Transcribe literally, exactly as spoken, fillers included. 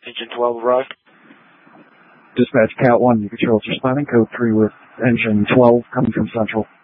Engine twelve arrived. Dispatch Cat one, you control responding, code three with engine twelve coming from Central.